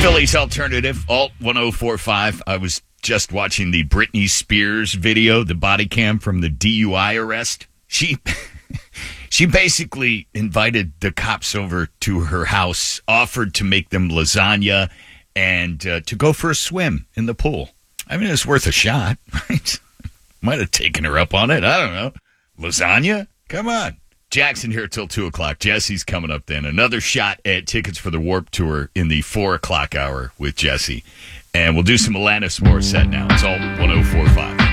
Philly's Alternative, Alt 1045. I was just watching the Britney Spears video, the body cam from the DUI arrest. She basically invited the cops over to her house, offered to make them lasagna, and to go for a swim in the pool. I mean, it's worth a shot, right? Might have taken her up on it. I don't know. Lasagna? Come on. Jackson here till 2 o'clock. Jesse's coming up then. Another shot at tickets for the Warped Tour in the 4 o'clock hour with Jesse. And we'll do some Alanis Morissette now. It's all 1045.